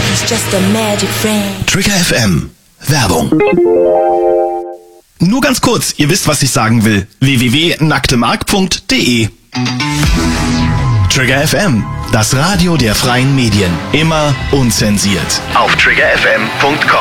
He's just a magic friend. Trigger FM. Werbung. Nur ganz kurz, ihr wisst, was ich sagen will. www.nacktemark.de Trigger FM, das Radio der freien Medien. Immer unzensiert. Auf triggerfm.com